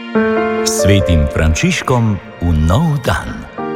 Svetim Frančiškom v nov dan.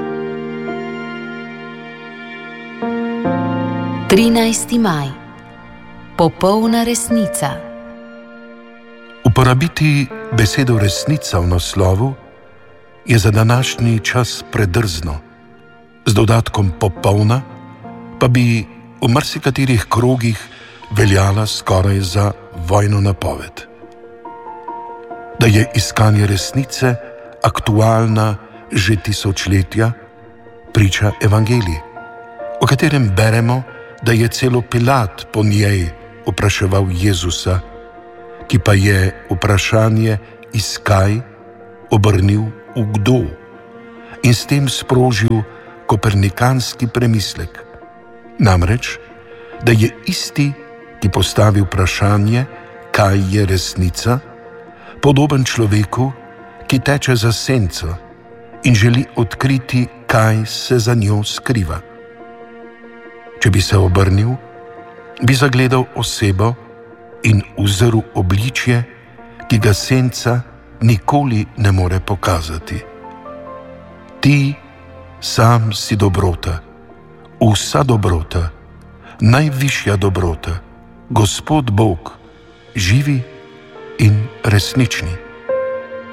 13. maj. Popolna resnica. Uporabiti besedo resnica v naslovu je za današnji čas predrzno. Z dodatkom popolna pa bi v marsikaterih krogih veljala skoraj za vojno napoved. Da je iskanje resnice aktualna že tisočletja, priča evangelij, o katerem beremo, da je celo Pilat po njej vpraševal Jezusa, ki pa je vprašanje iskaj obrnil v kdo in s tem sprožil kopernikanski premislek. Namreč, da je isti, ki postavi vprašanje, kaj je resnica, podoben človeku, ki teče za senco in želi odkriti, kaj se za njo skriva. Če bi se obrnil, bi zagledal osebo in uzrl obličje, ki ga senca nikoli ne more pokazati. Ti sam si dobrota, vsa dobrota, najvišja dobrota, Gospod Bog, živi in resnični.